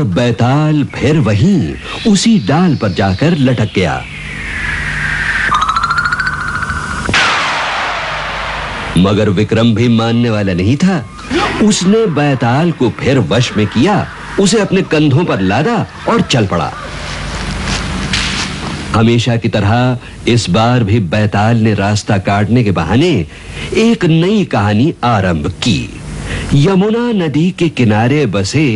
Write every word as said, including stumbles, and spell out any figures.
और बैताल फिर वहीं उसी डाल पर जाकर लटक गया। मगर विक्रम भी मानने वाला नहीं था। उसने बैताल को फिर वश में किया, उसे अपने कंधों पर लादा और चल पड़ा। हमेशा की तरह इस बार भी बैताल ने रास्ता काटने के बहाने एक नई कहानी आरंभ की। यमुना नदी के किनारे बसे